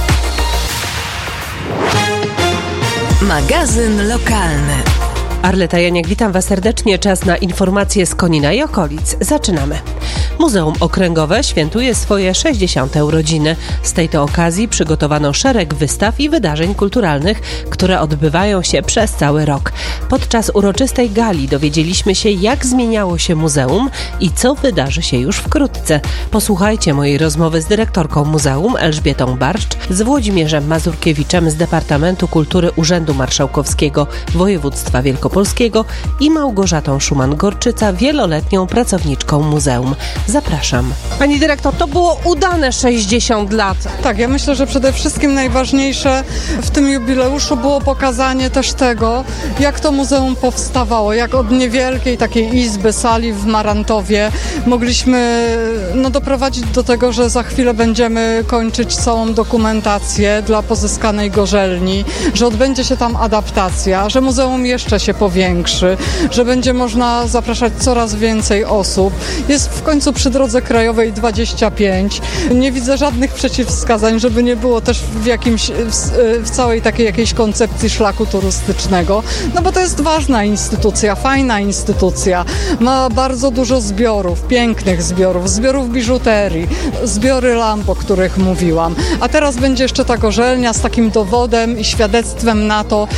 Magazyn lokalny. Arleta Janiak, witam Was serdecznie. Czas na informacje z Konina i okolic. Zaczynamy. Muzeum Okręgowe świętuje swoje sześćdziesiąte urodziny. Z tej to okazji przygotowano szereg wystaw i wydarzeń kulturalnych, które odbywają się przez cały rok. Podczas uroczystej gali dowiedzieliśmy się, jak zmieniało się muzeum i co wydarzy się już wkrótce. Posłuchajcie mojej rozmowy z dyrektorką muzeum Elżbietą Barszcz, z Włodzimierzem Mazurkiewiczem z Departamentu Kultury Urzędu Marszałkowskiego Województwa Wielkopolskiego i Małgorzatą Szuman-Gorczyca, wieloletnią pracowniczką muzeum. Zapraszam. Pani dyrektor, to było udane sześćdziesiąt lat. Tak, ja myślę, że przede wszystkim najważniejsze w tym jubileuszu było pokazanie też tego, jak to muzeum powstawało, jak od niewielkiej takiej izby, sali w Marantowie mogliśmy no, doprowadzić do tego, że za chwilę będziemy kończyć całą dokumentację dla pozyskanej gorzelni, że odbędzie się tam adaptacja, że muzeum jeszcze się powiększy, że będzie można zapraszać coraz więcej osób. Jest w końcu przy drodze krajowej dwadzieścia pięć. Nie widzę żadnych przeciwwskazań, żeby nie było też w jakimś, w, w całej takiej jakiejś koncepcji szlaku turystycznego, no bo to jest ważna instytucja, fajna instytucja. Ma bardzo dużo zbiorów, pięknych zbiorów, zbiorów biżuterii, zbiory lamp, o których mówiłam. A teraz będzie jeszcze ta gorzelnia z takim dowodem i świadectwem na to,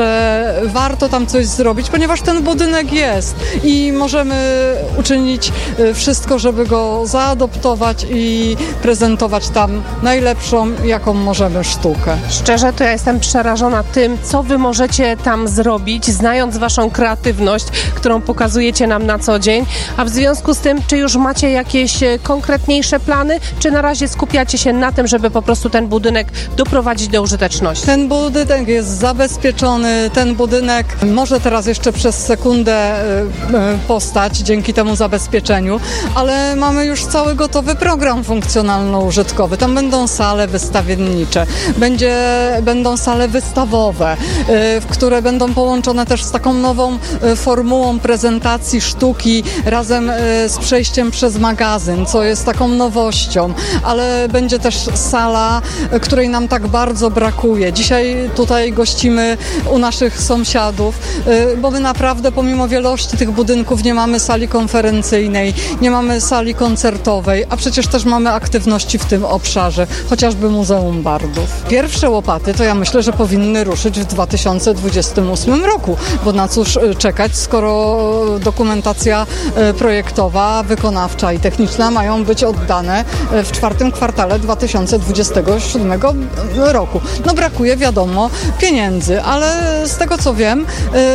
że warto tam coś zrobić, ponieważ ten budynek jest i możemy uczynić wszystko, żeby go zaadoptować i prezentować tam najlepszą, jaką możemy sztukę. Szczerze, to ja jestem przerażona tym, co wy możecie tam zrobić, znając waszą kreatywność, którą pokazujecie nam na co dzień, a w związku z tym, czy już macie jakieś konkretniejsze plany, czy na razie skupiacie się na tym, żeby po prostu ten budynek doprowadzić do użyteczności? Ten budynek jest zabezpieczony, ten budynek może teraz jeszcze przez sekundę postać dzięki temu zabezpieczeniu, ale mamy już cały gotowy program funkcjonalno-użytkowy. Tam będą sale wystawiennicze, będzie, będą sale wystawowe, w które będą połączone też z taką nową formułą prezentacji sztuki razem z przejściem przez magazyn, co jest taką nowością, ale będzie też sala, której nam tak bardzo brakuje. Dzisiaj tutaj gościmy u naszych sąsiadów, bo my naprawdę pomimo wielości tych budynków nie mamy sali konferencyjnej, nie mamy sali koncertowej, a przecież też mamy aktywności w tym obszarze, chociażby Muzeum Bardów. Pierwsze łopaty to ja myślę, że powinny ruszyć w dwa tysiące dwudziestym ósmym roku, bo na cóż czekać, skoro dokumentacja projektowa, wykonawcza i techniczna mają być oddane w czwartym kwartale dwa tysiące dwudziestego siódmego roku. No brakuje, wiadomo, pieniędzy, ale z tego co wiem,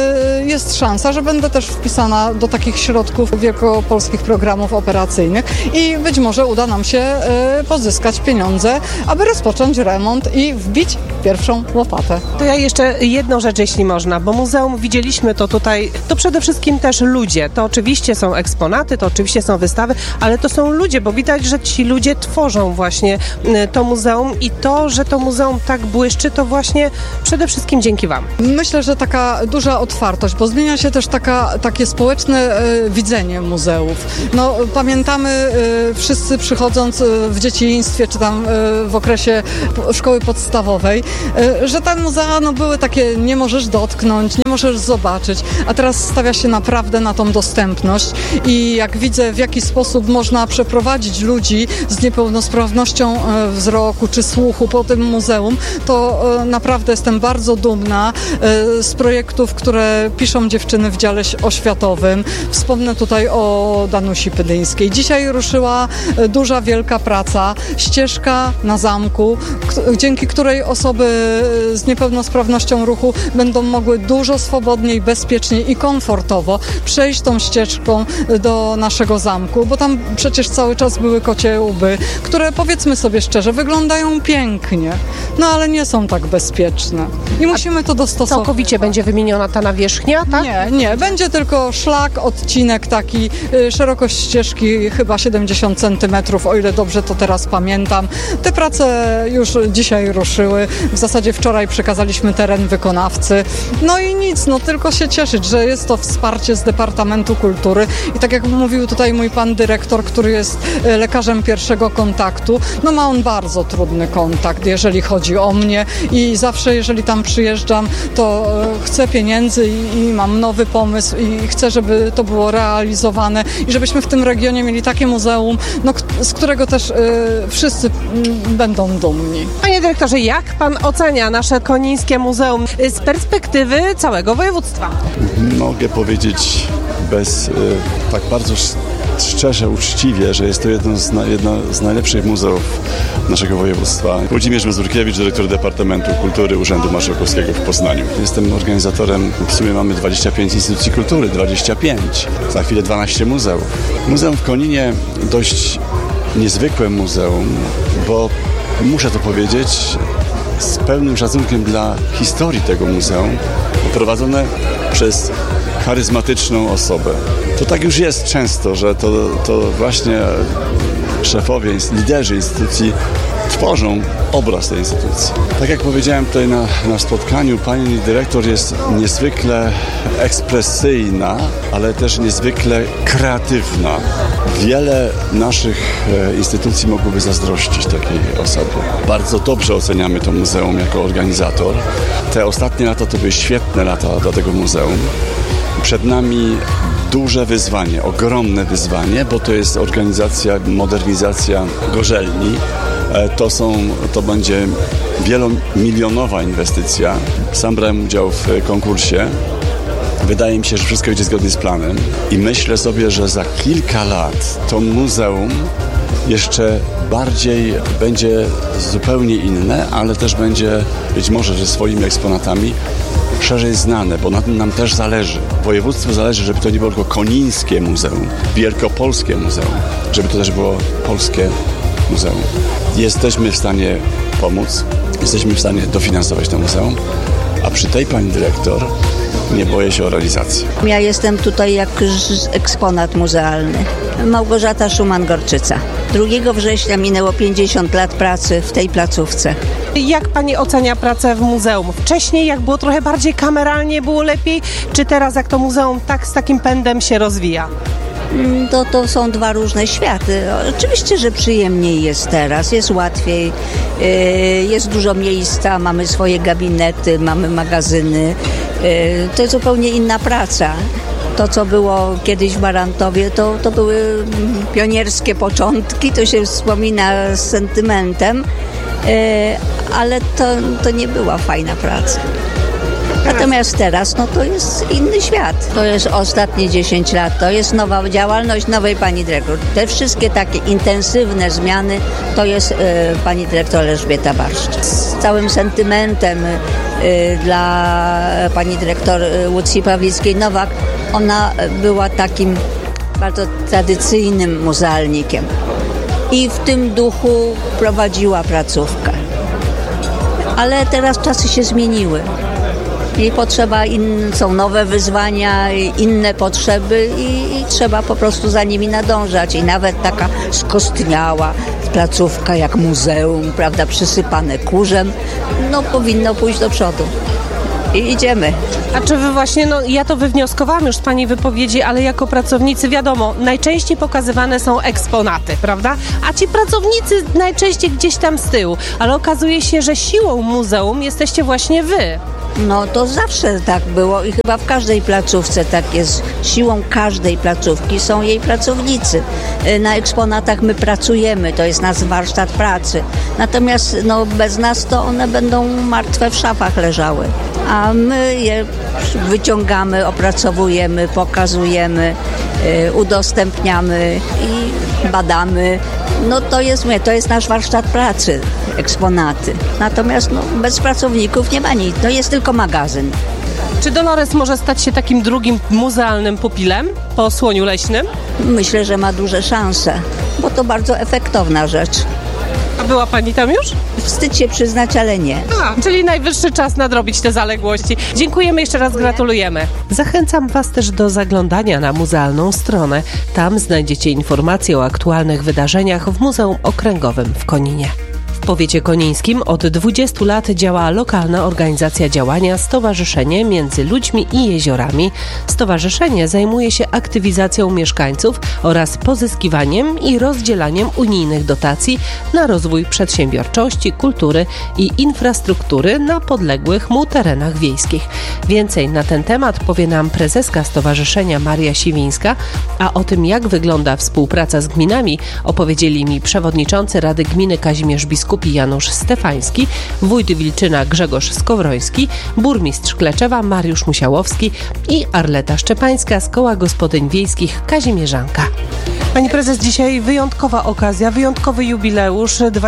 jest szansa, że będę też wpisana do takich środków wielkopolskich programów operacyjnych i być może uda nam się pozyskać pieniądze, aby rozpocząć remont i wbić pierwszą łopatę. To ja jeszcze jedną rzecz, jeśli można, bo muzeum, widzieliśmy to tutaj, to przede wszystkim też ludzie. To oczywiście są eksponaty, to oczywiście są wystawy, ale to są ludzie, bo widać, że ci ludzie tworzą właśnie to muzeum i to, że to muzeum tak błyszczy, to właśnie przede wszystkim dzięki Wam. Myślę, że taka duża otwartość, bo zmienia się też taka, takie społeczne e, widzenie muzeów. No, pamiętamy e, wszyscy przychodząc w dzieciństwie, czy tam e, w okresie szkoły podstawowej, e, że te muzea no, były takie, nie możesz dotknąć, nie możesz zobaczyć, a teraz stawia się naprawdę na tą dostępność i jak widzę, w jaki sposób można przeprowadzić ludzi z niepełnosprawnością e, wzroku czy słuchu po tym muzeum, to e, naprawdę jestem bardzo dumna e, z projektów, które piszą dziewczyny w dziale oświatowym. Wspomnę tutaj o Danusi Pydyńskiej. Dzisiaj ruszyła e, duża, wielka praca, ścieżka na zamku, k- dzięki której osoby z niepełnosprawnością ruchu będą mogły dużo swobodniej, bezpieczniej i komfortowo przejść tą ścieżką do naszego zamku, bo tam przecież cały czas były kocie łby, które powiedzmy sobie szczerze, wyglądają pięknie, no ale nie są tak bezpieczne. I musimy to dostosować. Całkowicie będzie wymieniona ta nawierzchnia, tak? Nie, nie. Będzie tylko szlak, odcinek taki, y, szerokość ścieżki chyba siedemdziesiąt centymetrów, o ile dobrze to teraz pamiętam. Te prace już dzisiaj ruszyły. W zasadzie wczoraj przekazaliśmy teren wykonawcy. No i nic, no tylko się cieszyć, że jest to wsparcie z Departamentu Kultury i tak jak mówił tutaj mój pan dyrektor, który jest lekarzem pierwszego kontaktu, no ma on bardzo trudny kontakt, jeżeli chodzi o mnie i zawsze, jeżeli tam przyjeżdżam, to chcę pieniędzy i, i mam nowy pomysł i chcę, żeby to było realizowane i żebyśmy w tym regionie mieli takie muzeum, no, z którego też y, wszyscy y, będą dumni. Panie dyrektorze, jak pan ocenia nasze Konińskie Muzeum z perspektywy całego województwa? Mogę powiedzieć bez y, tak bardzo szczerze, uczciwie, że jest to jedno z, na, jedno z najlepszych muzeów naszego województwa. Włodzimierz Mazurkiewicz, dyrektor Departamentu Kultury Urzędu Marszałkowskiego w Poznaniu. Jestem organizatorem, w sumie mamy dwadzieścia pięć instytucji kultury, dwadzieścia pięć, za chwilę dwanaście muzeów. Muzeum w Koninie dość niezwykłe muzeum, bo muszę to powiedzieć, z pełnym szacunkiem dla historii tego muzeum, prowadzone przez charyzmatyczną osobę. To tak już jest często, że to, to właśnie szefowie, liderzy instytucji tworzą obraz tej instytucji. Tak jak powiedziałem tutaj na, na spotkaniu, pani dyrektor jest niezwykle ekspresyjna, ale też niezwykle kreatywna. Wiele naszych e, instytucji mogłoby zazdrościć takiej osoby. Bardzo dobrze oceniamy to muzeum jako organizator. Te ostatnie lata to były świetne lata dla tego muzeum. Przed nami duże wyzwanie, ogromne wyzwanie, bo to jest organizacja, modernizacja gorzelni. To są, to będzie wielomilionowa inwestycja. Sam brałem udział w konkursie. Wydaje mi się, że wszystko idzie zgodnie z planem i myślę sobie, że za kilka lat to muzeum jeszcze bardziej będzie zupełnie inne, ale też będzie być może, że swoimi eksponatami szerzej znane, bo na tym nam też zależy. Województwu zależy, żeby to nie było tylko Konińskie Muzeum, Wielkopolskie Muzeum, żeby to też było polskie muzeum. Jesteśmy w stanie pomóc, jesteśmy w stanie dofinansować to muzeum, a przy tej pani dyrektor nie boję się o realizację. Ja jestem tutaj jak eksponat muzealny. Małgorzata Szuman-Gorczyca. drugiego września minęło pięćdziesiąt lat pracy w tej placówce. Jak pani ocenia pracę w muzeum? Wcześniej jak było trochę bardziej kameralnie, było lepiej? Czy teraz jak to muzeum tak z takim pędem się rozwija? To, to są dwa różne światy. Oczywiście, że przyjemniej jest teraz, jest łatwiej, jest dużo miejsca, mamy swoje gabinety, mamy magazyny. To jest zupełnie inna praca. To, co było kiedyś w Marantowie, to, to były pionierskie początki, to się wspomina z sentymentem, ale to, to nie była fajna praca. Natomiast teraz, no to jest inny świat. To jest ostatnie dziesięć lat, to jest nowa działalność nowej pani dyrektor. Te wszystkie takie intensywne zmiany to jest y, pani dyrektor Elżbieta Barszcz. Z całym sentymentem y, dla pani dyrektor Łucji Pawlickiej-Nowak, ona była takim bardzo tradycyjnym muzealnikiem i w tym duchu prowadziła placówkę. Ale teraz czasy się zmieniły. I potrzeba, in, są nowe wyzwania, inne potrzeby i, i trzeba po prostu za nimi nadążać. I nawet taka skostniała placówka jak muzeum, prawda, przysypane kurzem, no powinno pójść do przodu. I idziemy. A czy wy właśnie, no ja to wywnioskowałam już z pani wypowiedzi, ale jako pracownicy wiadomo, najczęściej pokazywane są eksponaty, prawda? A ci pracownicy najczęściej gdzieś tam z tyłu, ale okazuje się, że siłą muzeum jesteście właśnie wy. No to zawsze tak było i chyba w każdej placówce tak jest. Siłą każdej placówki są jej pracownicy. Na eksponatach my pracujemy, to jest nasz warsztat pracy. Natomiast no, bez nas to one będą martwe w szafach leżały. A my je wyciągamy, opracowujemy, pokazujemy, yy, udostępniamy i badamy. No to jest, to jest nasz warsztat pracy, eksponaty. Natomiast no, bez pracowników nie ma nic, to jest tylko magazyn. Czy Dolores może stać się takim drugim muzealnym pupilem po Słoniu Leśnym? Myślę, że ma duże szanse, bo to bardzo efektowna rzecz. A była pani tam już? Wstyd się przyznać, ale nie. A, czyli najwyższy czas nadrobić te zaległości. Dziękujemy, jeszcze raz gratulujemy. Zachęcam Was też do zaglądania na muzealną stronę. Tam znajdziecie informacje o aktualnych wydarzeniach w Muzeum Okręgowym w Koninie. W powiecie konińskim od dwudziestu lat działa lokalna organizacja działania Stowarzyszenie Między Ludźmi i Jeziorami. Stowarzyszenie zajmuje się aktywizacją mieszkańców oraz pozyskiwaniem i rozdzielaniem unijnych dotacji na rozwój przedsiębiorczości, kultury i infrastruktury na podległych mu terenach wiejskich. Więcej na ten temat powie nam prezeska stowarzyszenia Maria Siwińska, a o tym, jak wygląda współpraca z gminami, opowiedzieli mi przewodniczący Rady Gminy Kazimierz Biskupi Janusz Stefański, wójt Wilczyna Grzegorz Skowroński, burmistrz Kleczewa Mariusz Musiałowski i Arleta Szczepańska z Koła Gospodyń Wiejskich Kazimierzanka. Pani prezes, dzisiaj wyjątkowa okazja, wyjątkowy jubileusz.